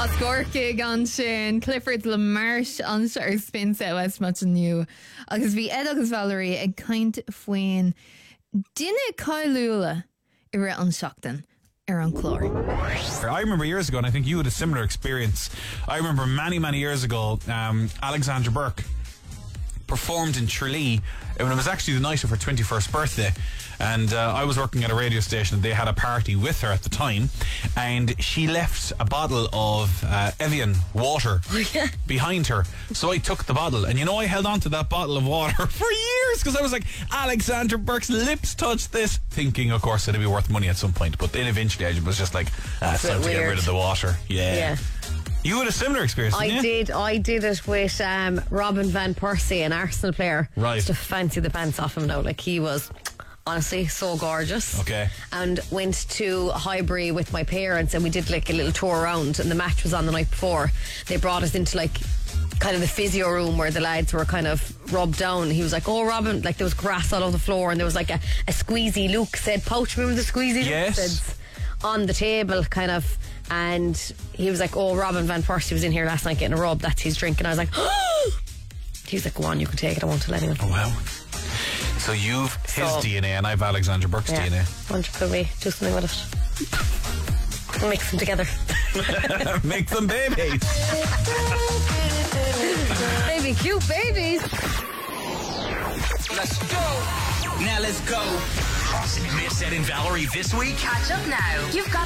Oscorca gan sin Clifford Lamarche an ar spin sa West Mutton New agus bhí Ed agus Valerie ag caint faoin duine cailúla I ra an seachtain ar an chlór. I remember years ago, and I think you had a similar experience. I remember many years ago, Alexandra Burke performed in Tralee when it was actually the night of her 21st birthday, and I was working at a radio station and they had a party with her at the time, and she left a bottle of Evian water behind her, so I took the bottle, and I held on to that bottle of water for years because I was like, Alexandra Burke's lips touched this, thinking of course it'd be worth money at some point, but then eventually I was just like, it's time to get rid of the water. Yeah. You had a similar experience, didn't you? I did it with Robin Van Persie, an Arsenal player. Right. Just to fancy the pants off him now. Like, he was honestly so gorgeous. Okay. And went to Highbury with my parents, and we did like a little tour around, and the match was on the night before. They brought us into like kind of the physio room where the lads were kind of rubbed down. He was like, oh Robin, like there was grass all over the floor, and there was like a squeezy Luke said pouch. Remember the squeezy Yes. Luke said on the table kind of, and he was like, oh, Robin Van Persie was in here last night getting a rub, that's his drink. And I was like, oh! He was like, go on, you can take it, I won't tell anyone. Oh wow. So you've his DNA and I've Alexandra Burke's DNA. Wonder could we do something with it? Mix them together. Make them babies. Baby cute babies. Let's go. Now let's go. Miss Ed and Valerie this week? Catch up now. You've got